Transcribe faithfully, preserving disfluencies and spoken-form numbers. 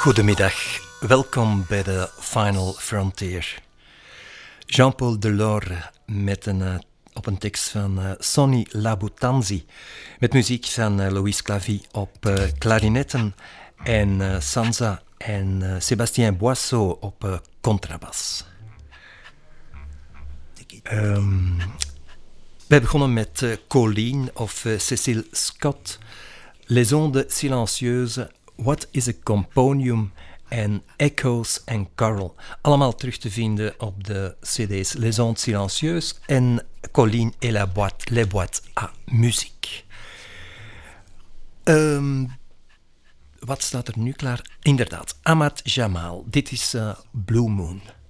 Goedemiddag, welkom bij de Final Frontier. Jean-Paul Delors met een, uh, op een tekst van uh, Sonny Labutanzi, met muziek van uh, Louis Clavie op uh, klarinetten en uh, Sansa en uh, Sébastien Boisseau op uh, contrabas. Um, wij begonnen met uh, Colleen of uh, Cecile Scott, Les Ondes Silencieuses, What is a Componium en Echoes and Coral. Allemaal terug te vinden op de cd's Les Ondes Silencieuses en Colleen et la boîte, Les Boîtes à Musique. Um, wat staat er nu klaar? Inderdaad, Ahmad Jamal. Dit is uh, Blue Moon.